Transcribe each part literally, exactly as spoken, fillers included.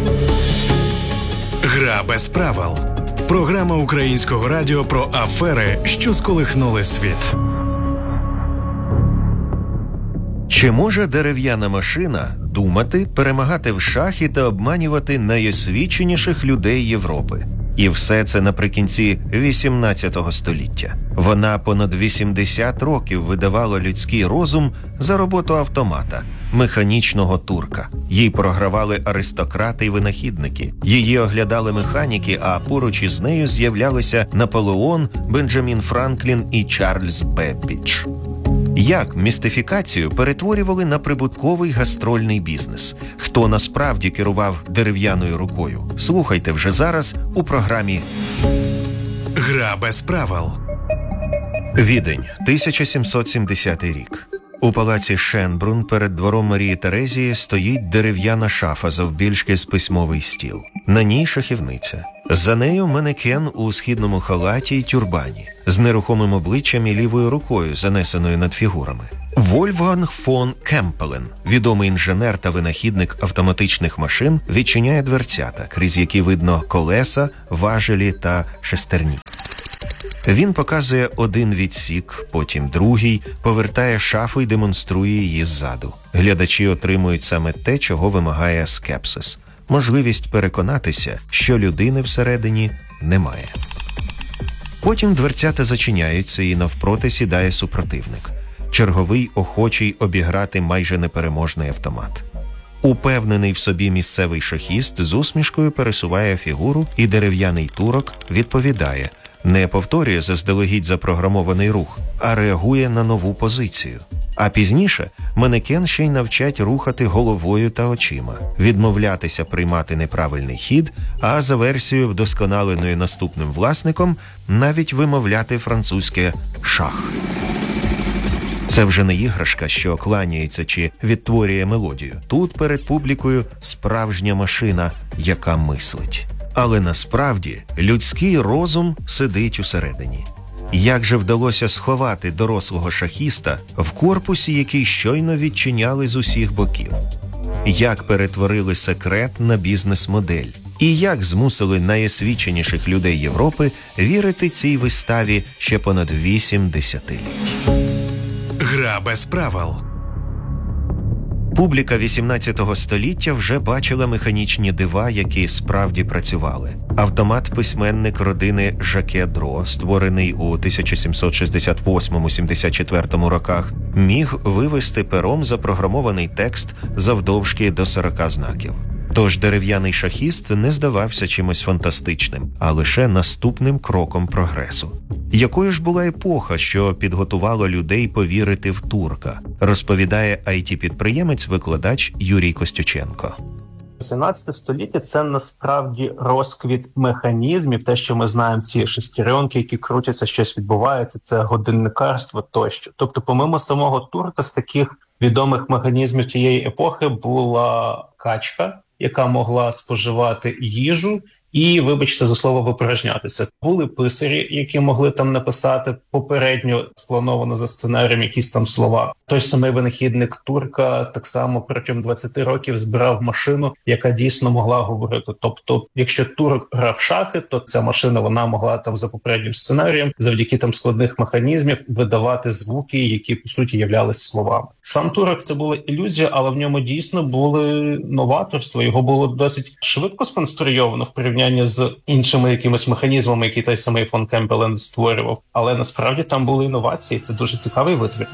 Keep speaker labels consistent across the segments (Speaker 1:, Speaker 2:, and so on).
Speaker 1: Гра без правил. Програма Українського радіо про афери, що сколихнули світ.
Speaker 2: Чи може дерев'яна машина думати, перемагати в шахи та обманювати найосвіченіших людей Європи? І все це наприкінці вісімнадцятого століття. Вона понад вісімдесят років видавала людський розум за роботу автомата, механічного турка. Їй програвали аристократи й винахідники. Її оглядали механіки, а поруч із нею з'являлися Наполеон, Бенджамін Франклін і Чарльз Беббідж. Як містифікацію перетворювали на прибутковий гастрольний бізнес? Хто насправді керував дерев'яною рукою? Слухайте вже зараз у програмі
Speaker 1: Гра без правил.
Speaker 2: Відень, тисяча сімсот сімдесятий рік. У палаці Шенбрун перед двором Марії Терезії стоїть дерев'яна шафа завбільшки з письмовий стіл. На ній шахівниця. За нею манекен у східному халаті й тюрбані, з нерухомим обличчям і лівою рукою, занесеною над фігурами. Вольфганг фон Кемпелен, відомий інженер та винахідник автоматичних машин, відчиняє дверцята, крізь які видно колеса, важелі та шестерні. Він показує один відсік, потім другий, повертає шафу і демонструє її ззаду. Глядачі отримують саме те, чого вимагає скепсис. Можливість переконатися, що людини всередині немає. Потім дверцята зачиняються і навпроти сідає супротивник. Черговий охочий обіграти майже непереможний автомат. Упевнений в собі місцевий шахіст з усмішкою пересуває фігуру, і дерев'яний турок відповідає, не повторює заздалегідь запрограмований рух, а реагує на нову позицію. А пізніше манекен ще й навчать рухати головою та очима, відмовлятися приймати неправильний хід, а за версією, вдосконаленою наступним власником, навіть вимовляти французьке «шах». Це вже не іграшка, що кланяється чи відтворює мелодію. Тут перед публікою справжня машина, яка мислить. Але насправді людський розум сидить усередині. Як же вдалося сховати дорослого шахіста в корпусі, який щойно відчиняли з усіх боків? Як перетворили секрет на бізнес-модель? І як змусили найосвіченіших людей Європи вірити цій виставі ще понад вісім десятиліть?
Speaker 1: Гра без правил.
Speaker 2: Публіка вісімнадцятого століття вже бачила механічні дива, які справді працювали. Автомат-письменник родини Жаке-Дро, створений у тисяча сімсот шістдесят восьмому — сімдесят четвертому роках, міг вивести пером запрограмований текст завдовжки до сорока знаків. Тож дерев'яний шахіст не здавався чимось фантастичним, а лише наступним кроком прогресу. Якою ж була епоха, що підготувала людей повірити в турка, розповідає ай ті-підприємець-викладач Юрій Костюченко.
Speaker 3: вісімнадцяте століття – це насправді розквіт механізмів, те, що ми знаємо, ці шестеренки, які крутяться, щось відбувається, це годинникарство тощо. Тобто, помимо самого турка, з таких відомих механізмів тієї епохи була качка, яка могла споживати їжу і, вибачте за слово, випорожнятися. Були писарі, які могли там написати попередньо сплановано за сценарієм якісь там слова. Той самий винахідник турка так само протягом двадцяти років збирав машину, яка дійсно могла говорити. Тобто, якщо турок грав шахи, то ця машина, вона могла там за попереднім сценарієм, завдяки там складних механізмів, видавати звуки, які по суті являлись словами. Сам турок – це була ілюзія, але в ньому дійсно були новаторства. Його було досить швидко сконструйовано в порівнянні з іншими якимись механізмами, які той самий фон Кемпелен створював. Але насправді там були інновації. Це дуже цікавий витвір.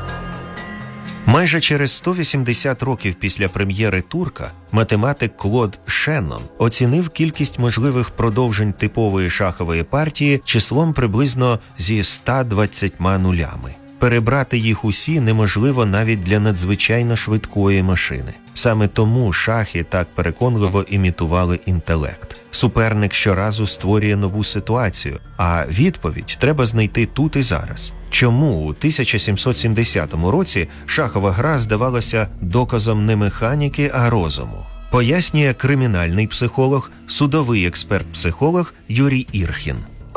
Speaker 2: Майже через сто вісімдесят років після прем'єри турка математик Клод Шеннон оцінив кількість можливих продовжень типової шахової партії числом приблизно зі ста двадцятьма нулями. Перебрати їх усі неможливо навіть для надзвичайно швидкої машини. Саме тому шахи так переконливо імітували інтелект. Суперник щоразу створює нову ситуацію, а відповідь треба знайти тут і зараз. Чому у тисяча сімсот сімдесятому році шахова гра здавалася доказом не механіки, а розуму? Пояснює кримінальний психолог, судовий експерт-психолог Юрій Ірхін.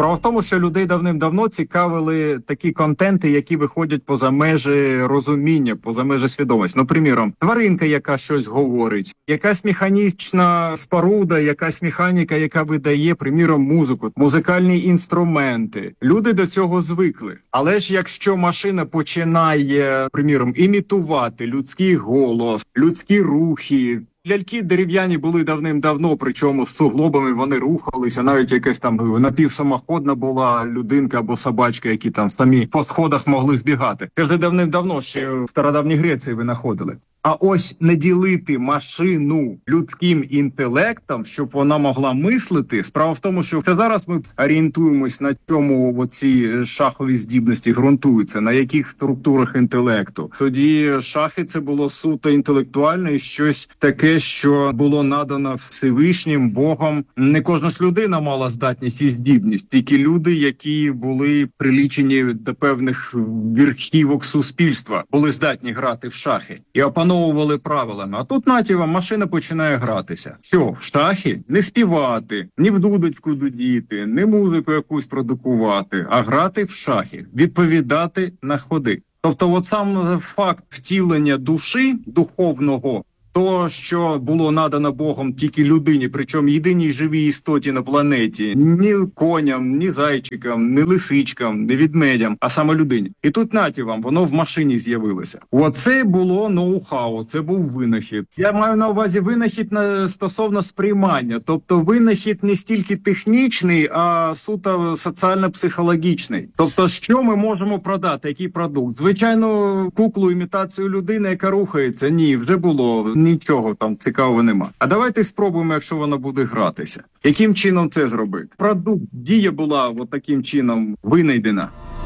Speaker 4: Справа в тому, що людей давним-давно цікавили такі контенти, які виходять поза межі розуміння, поза межі свідомості. Ну, приміром, тваринка, яка щось говорить, якась механічна споруда, якась механіка, яка видає, приміром, музику, музикальні інструменти. Люди до цього звикли. Але ж якщо машина починає, приміром, імітувати людський голос, людські рухи, ляльки дерев'яні були давним-давно, причому з суглобами вони рухалися, навіть якась там напівсамоходна була людинка або собачка, які там самі по сходах могли збігати. Це вже давним-давно, ще в стародавній Греції винаходили. А ось не ділити машину людським інтелектом, щоб вона могла мислити. Справа в тому, що це зараз ми орієнтуємось, на чому оці шахові здібності ґрунтуються, на яких структурах інтелекту. Тоді шахи це було суто інтелектуальне і щось таке, що було надано Всевишнім, Богом. Не кожна ж людина мала здатність і здібність, тільки люди, які були прилічені до певних верхівок суспільства, були здатні грати в шахи і опановувати правилами. А тут, наті вам, машина починає гратися. Що, в шахи? Не співати, ні в дудочку дудіти, не музику якусь продукувати, а грати в шахи, відповідати на ходи. Тобто от сам факт втілення душі духовного, то, що було надано Богом тільки людині, причому єдиній живій істоті на планеті, ні коням, ні зайчикам, ні лисичкам, ні ведмедям, а саме людині. І тут, наті вам, воно в машині з'явилося. Оце було ноу-хау, це був винахід. Я маю на увазі винахід на, стосовно сприймання. Тобто винахід не стільки технічний, а суто соціально-психологічний. Тобто, що ми можемо продати, який продукт? Звичайно, куклу, імітацію людини, яка рухається, ні, вже було. Нічого там цікавого нема. А давайте спробуємо, якщо вона буде гратися. Яким чином це зробити? Продукт, дія була от таким чином винайдена.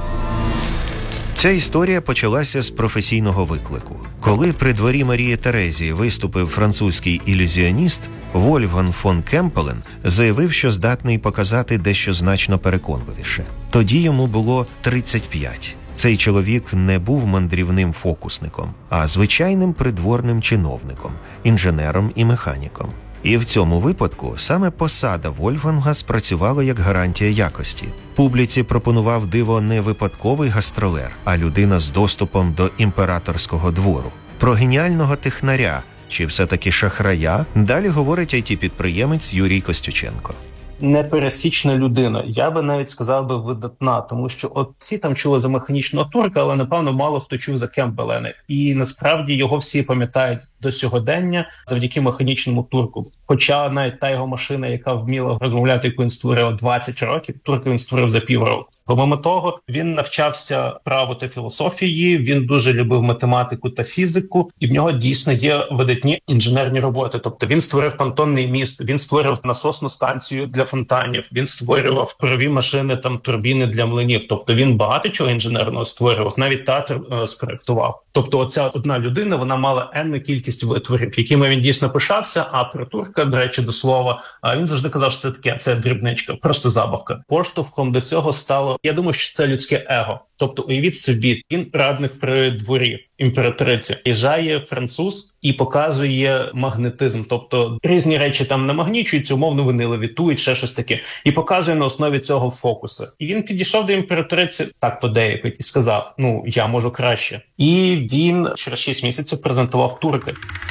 Speaker 2: Ця історія почалася з професійного виклику. Коли при дворі Марії Терезії виступив французький ілюзіоніст, Вольфганг фон Кемпелен заявив, що здатний показати дещо значно переконливіше. Тоді йому було тридцять п'ять. Цей чоловік не був мандрівним фокусником, а звичайним придворним чиновником, інженером і механіком. І в цьому випадку саме посада Вольфганга спрацювала як гарантія якості. Публіці пропонував диво не випадковий гастролер, а людина з доступом до імператорського двору. Про геніального технаря, чи все-таки шахрая, далі говорить ай ті-підприємець Юрій Костюченко.
Speaker 3: Непересічна людина. Я би навіть сказав би видатна, тому що от всі там чули за механічного турка, але напевно мало хто чув за Кемпелена. І насправді його всі пам'ятають до сьогодення завдяки механічному турку. Хоча навіть та його машина, яка вміла розмовляти, яку він створив двадцять років, турка він створив за півроку. Помимо того, він навчався праву та філософії, він дуже любив математику та фізику, і в нього дійсно є видатні інженерні роботи. Тобто він створив понтонний міст, він створив насосну станцію для фонтанів, він створював парові машини, там турбіни для млинів. Тобто він багато чого інженерного створював, навіть театр е, спроектував. Тобто оця одна людина, вона мала енну кількість витворів, якими він дійсно пишався, а про турка, до речі, до слова, він завжди казав, що це таке, це дрібничка, просто забавка. Поштовхом до цього стало, я думаю, що це людське его. Тобто, уявіть собі, він радник при дворі імператриці. Приїжджає француз і показує магнетизм. Тобто, різні речі там намагнічуються, умовно вони левітують, ще щось таке. І показує на основі цього фокуси. І він підійшов до імператриці, так подеякуть, і сказав, ну, я можу краще. І він через шість місяців презентував турки.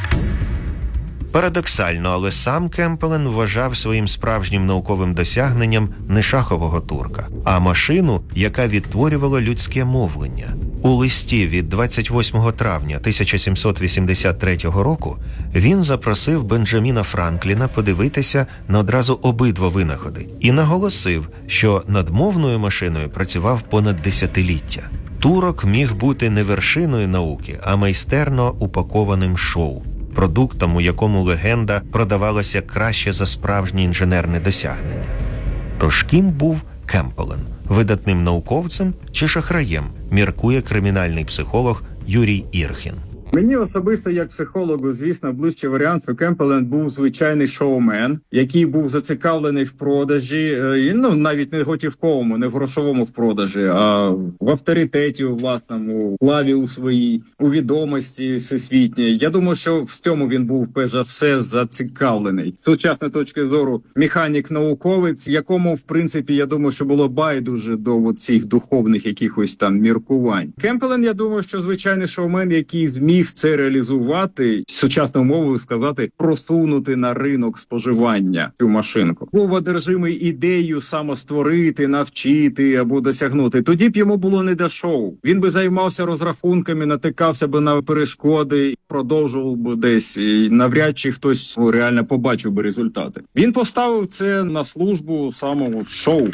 Speaker 2: Парадоксально, але сам Кемпелен вважав своїм справжнім науковим досягненням не шахового турка, а машину, яка відтворювала людське мовлення. У листі від двадцять восьмого травня тисяча сімсот вісімдесят третього року він запросив Бенджаміна Франкліна подивитися на одразу обидва винаходи і наголосив, що над мовною машиною працював понад десятиліття. Турок міг бути не вершиною науки, а майстерно упакованим шоу. Продуктом, у якому легенда продавалася краще за справжнє інженерне досягнення. Тож ким був Кемпелен? Видатним науковцем чи шахраєм, міркує кримінальний психолог Юрій Ірхін.
Speaker 4: Мені особисто, як психологу, звісно, ближчий варіант, що Кемпбелл був звичайний шоумен, який був зацікавлений в продажі, і, ну, навіть не готівковому, не в грошовому в продажі, а в авторитеті у власному, славі у своїй, у відомості всесвітній. Я думаю, що в цьому він був, перш за все, зацікавлений. З сучасної точки зору, механік-науковець, якому, в принципі, я думаю, що було байдуже до цих духовних якихось там міркувань. Кемпбелл, я думаю, що звичайний шоумен, який зміг це реалізувати, сучасною мовою сказати, просунути на ринок споживання цю машинку. Був одержимий ідеєю самостворити, навчити або досягнути. Тоді б йому було не до шоу. Він би займався розрахунками, натикався би на перешкоди, продовжував би десь, і навряд чи хтось реально побачив би результати. Він поставив це на службу самого шоу.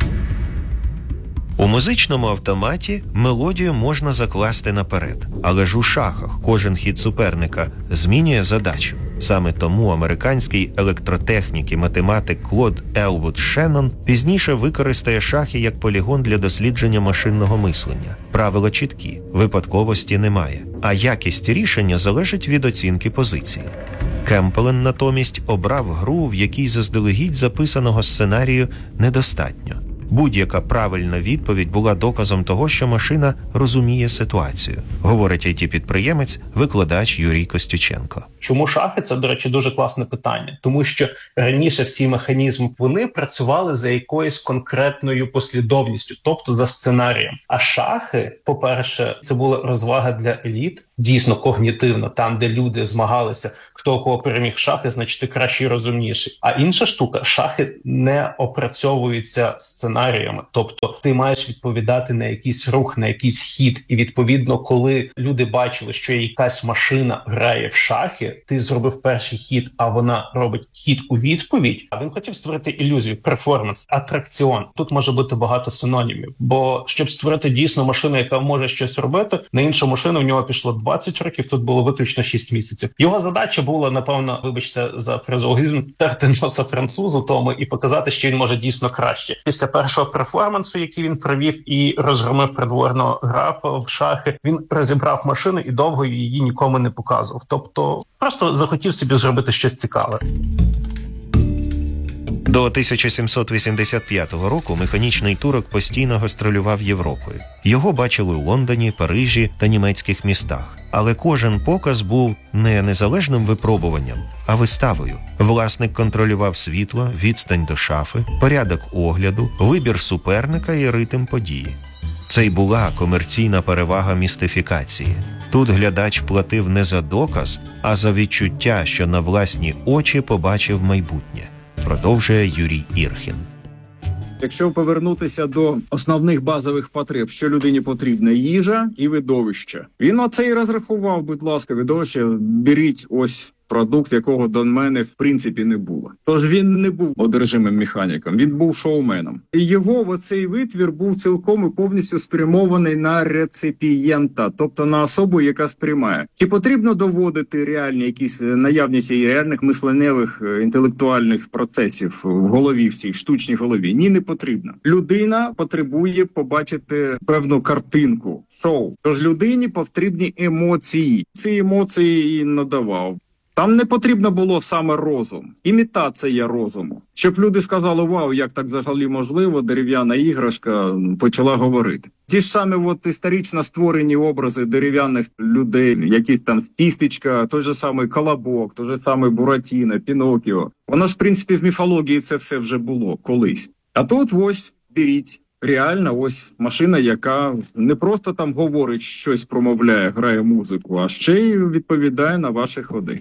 Speaker 2: У музичному автоматі мелодію можна закласти наперед, але ж у шахах кожен хід суперника змінює задачу. Саме тому американський електротехнік і математик Клод Елвуд Шеннон пізніше використає шахи як полігон для дослідження машинного мислення. Правила чіткі, випадковості немає, а якість рішення залежить від оцінки позиції. Кемпбелл натомість обрав гру, в якій заздалегідь записаного сценарію недостатньо. Будь-яка правильна відповідь була доказом того, що машина розуміє ситуацію, говорить ай ті-підприємець, викладач Юрій Костюченко.
Speaker 3: Чому шахи? Це, до речі, дуже класне питання. Тому що раніше всі механізми вони працювали за якоюсь конкретною послідовністю, тобто за сценарієм. А шахи, по-перше, це була розвага для еліт, дійсно когнітивно, там, де люди змагалися, хто кого переміг шахи, значить ти кращий і розумніший. А інша штука, шахи не опрацьовуються сценаріями. Тобто ти маєш відповідати на якийсь рух, на якийсь хід. І відповідно, коли люди бачили, що якась машина грає в шахи, ти зробив перший хід, а вона робить хід у відповідь, а він хотів створити ілюзію, перформанс, атракціон. Тут може бути багато синонімів. Бо щоб створити дійсно машину, яка може щось робити, на іншу машину в нього пішло двадцять років, тут було виключно шість місяців. Його задача була, напевно, вибачте за фразеологізм, терти носа французу тому і показати, що він може дійсно краще. Після першого перформансу, який він провів і розгромив придворного графа в шахи, він розібрав машину і довго її нікому не показував. Тобто просто захотів собі зробити щось цікаве.
Speaker 2: До тисяча сімсот вісімдесят п'ятого року механічний турок постійно гастролював Європою. Його бачили у Лондоні, Парижі та німецьких містах. Але кожен показ був не незалежним випробуванням, а виставою. Власник контролював світло, відстань до шафи, порядок огляду, вибір суперника і ритм події. Це й була комерційна перевага містифікації. Тут глядач платив не за доказ, а за відчуття, що на власні очі побачив майбутнє. Продовжує Юрій Ірхін.
Speaker 4: Якщо повернутися до основних базових потреб, що людині потрібна: їжа і видовище. Він оце і розрахував, будь ласка, видовище, беріть ось продукт, якого до мене в принципі не було. Тож він не був одержимим механіком, він був шоуменом. І його оцей витвір був цілком і повністю спрямований на реципієнта, тобто на особу, яка сприймає. Чи потрібно доводити реальні якісь наявність і реальних мисленнєвих інтелектуальних процесів в голові, в цій штучній голові? Ні, не потрібно. Людина потребує побачити певну картинку, шоу. Тож людині потрібні емоції. Ці емоції і надавав. Там не потрібно було саме розум, імітація розуму. Щоб люди сказали: вау, як так взагалі можливо, дерев'яна іграшка почала говорити. Ті ж самі от історично створені образи дерев'яних людей, якісь там Стістечка, той же самий Колобок, той же самий Буратіно, Пінокіо. Воно ж, в принципі, в міфології це все вже було колись. А тут ось беріть. Реально, ось машина, яка не просто там говорить щось, промовляє, грає музику, а ще й відповідає на ваші ходи.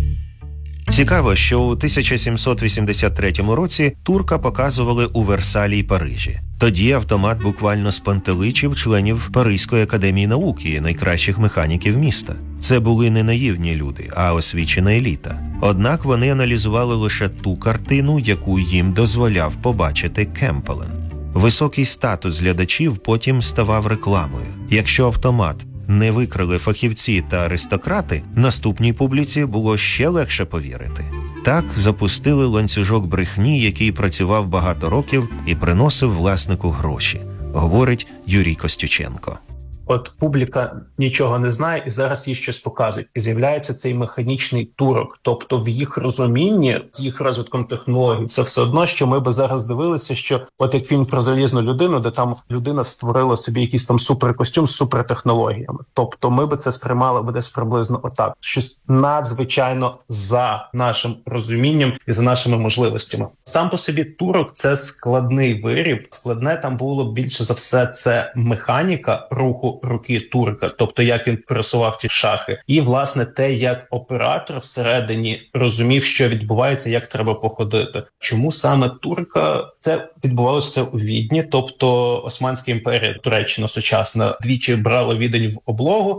Speaker 2: Цікаво, що у тисяча сімсот вісімдесят третьому році турка показували у Версалі й Парижі. Тоді автомат буквально спантеличив членів Паризької академії наук і найкращих механіків міста. Це були не наївні люди, а освічена еліта. Однак вони аналізували лише ту картину, яку їм дозволяв побачити Кемпбелл. Високий статус глядачів потім ставав рекламою. Якщо автомат не викрили фахівці та аристократи, наступній публіці було ще легше повірити. Так запустили ланцюжок брехні, який працював багато років і приносив власнику гроші, говорить Юрій Костюченко.
Speaker 3: От публіка нічого не знає і зараз їй щось показують. І з'являється цей механічний турок. Тобто в їх розумінні, з їх розвитком технологій, це все одно, що ми би зараз дивилися, що от як фільм про залізну людину, де там людина створила собі якийсь там суперкостюм з супертехнологіями. Тобто ми би це сприймали би десь приблизно отак. Щось надзвичайно за нашим розумінням і за нашими можливостями. Сам по собі турок – це складний виріб. Складне там було більше за все це механіка руху руки турка, тобто як він пересував ті шахи. І, власне, те, як оператор всередині розумів, що відбувається, як треба походити. Чому саме турка? Це відбувалося у Відні, тобто Османська імперія, Туреччина сучасна, двічі брала Відень в облогу,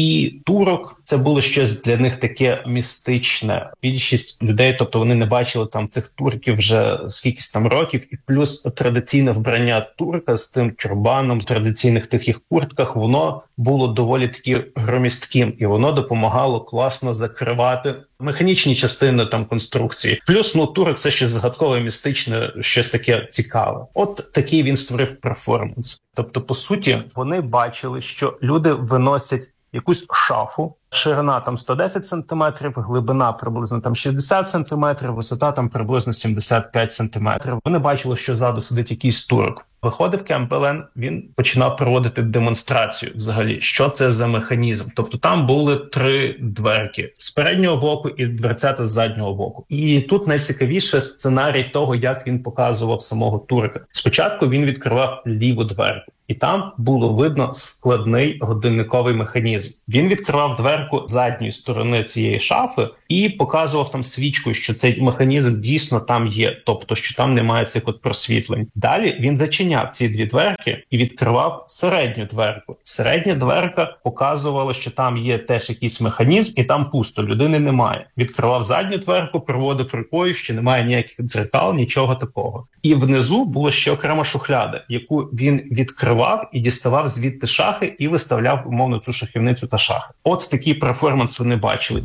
Speaker 3: і турок – це було щось для них таке містичне. Більшість людей, тобто вони не бачили там цих турків вже скількись там років, і плюс традиційне вбрання турка з тим чурбаном, в традиційних тих їх куртках, воно було доволі таки громістким, і воно допомагало класно закривати механічні частини там конструкції. Плюс, ну, турок – це щось загадкове, містичне, щось таке цікаве. От такий він створив перформанс. Тобто, по суті, вони бачили, що люди виносять якусь шафу, ширина там сто десять сантиметрів, глибина приблизно там шістдесят сантиметрів, висота там приблизно сімдесят п'ять сантиметрів. Вони бачили, що ззаду сидить якийсь турок. Виходив Кемпбелен, він починав проводити демонстрацію взагалі, що це за механізм. Тобто там були три дверки з переднього боку і дверцята з заднього боку. І тут найцікавіше сценарій того, як він показував самого турка. Спочатку він відкривав ліву дверку, і там було видно складний годинниковий механізм. Він відкривав дверку задньої сторони цієї шафи і показував там свічкою, що цей механізм дійсно там є, тобто що там немає цих от просвітлень. Далі він зачиняв ці дві дверки і відкривав середню дверку. Середня дверка показувала, що там є теж якийсь механізм і там пусто, людини немає. Відкривав задню дверку, проводив рукою, що немає ніяких дзеркал, нічого такого. І внизу була ще окрема шухляда, яку він відкривав і діставав звідти шахи і виставляв, умовно, цю шахівницю та шахи. От такий перформанс вони бачили.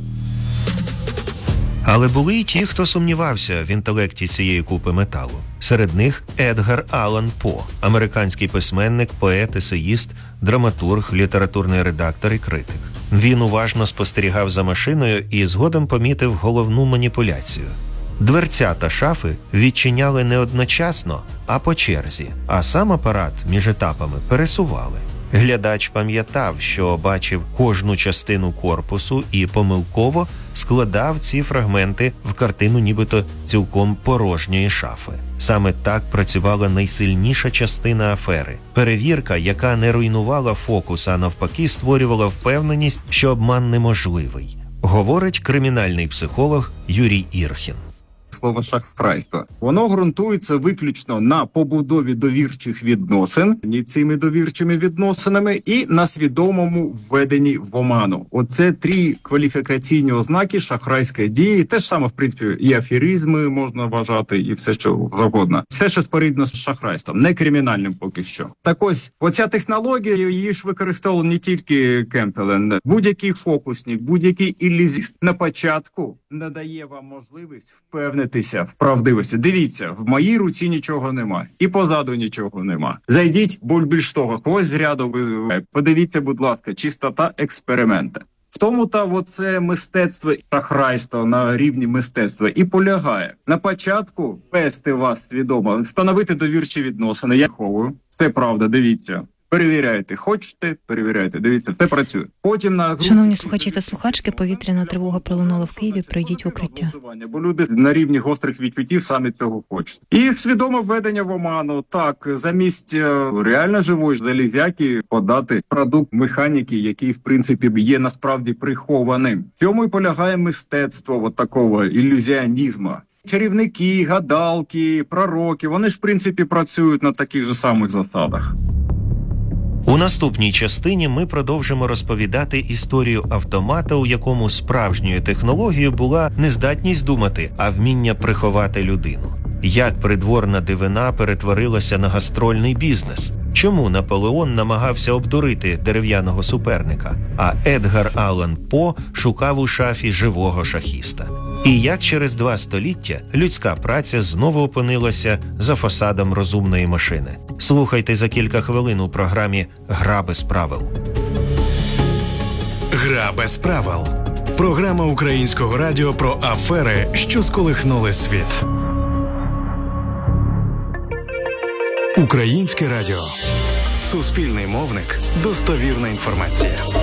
Speaker 2: Але були й ті, хто сумнівався в інтелекті цієї купи металу. Серед них Едгар Аллан По, американський письменник, поет, есеїст, драматург, літературний редактор і критик. Він уважно спостерігав за машиною і згодом помітив головну маніпуляцію. Дверцята шафи відчиняли не одночасно, а по черзі, а сам апарат між етапами пересували. Глядач пам'ятав, що бачив кожну частину корпусу і помилково складав ці фрагменти в картину нібито цілком порожньої шафи. Саме так працювала найсильніша частина афери. Перевірка, яка не руйнувала фокус, а навпаки створювала впевненість, що обман неможливий. Говорить кримінальний психолог Юрій Ірхін.
Speaker 4: Слово шахрайство. Воно ґрунтується виключно на побудові довірчих відносин, ні цими довірчими відносинами, і на свідомому введенні в оману. Оце три кваліфікаційні ознаки шахрайської дії. Те ж саме, в принципі, і аферизми можна вважати, і все, що завгодно. Все, що спорідно з шахрайством, не кримінальним поки що. Так ось, оця технологія, її ж використовував не тільки Кемпбелен. Будь-який фокусник, будь-який ілюзіст на початку надає вам можливість впевнити в правдивості. Дивіться, в моїй руці нічого нема. І позаду нічого нема. Зайдіть, бо більш того, когось з ряду ви подивіться, будь ласка, чистота експеримента. В тому та оце мистецтво шахрайства на рівні мистецтва і полягає. На початку вести вас свідомо, встановити довірчі відносини. Я ховую. Це правда, дивіться. Перевіряйте, хочете, перевіряйте. Дивіться, це працює. Потім на групі...
Speaker 5: Шановні слухачі та слухачки, повітряна тривога пролунала в Києві, пройдіть в укриття.
Speaker 4: Бо люди на рівні гострих відчуттів самі цього хочуть. І свідоме введення в оману. Так, замість реально живої залізяки подати продукт механіки, який, в принципі, є насправді прихованим. В цьому і полягає мистецтво от такого ілюзіонізму. Чарівники, гадалки, пророки, вони ж, в принципі, працюють на таких же самих засадах.
Speaker 2: У наступній частині ми продовжимо розповідати історію автомата, у якому справжньою технологією була не здатність думати, а вміння приховати людину. Як придворна дивина перетворилася на гастрольний бізнес? Чому Наполеон намагався обдурити дерев'яного суперника, а Едгар Аллан По шукав у шафі живого шахіста? І як через два століття людська праця знову опинилася за фасадом розумної машини? Слухайте за кілька хвилин у програмі «Гра без правил».
Speaker 1: Гра без правил. Програма Українського радіо про афери, що сколихнули світ. Українське радіо. Суспільний мовник. Достовірна інформація.